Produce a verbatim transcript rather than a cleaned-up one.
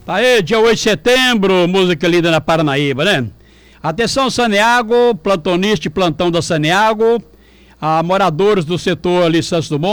Aí, dia oito de setembro, música linda na Paranaíba, né? Atenção, Saneago, plantonista e plantão da Saneago, a moradores do setor ali, Santos Dumont.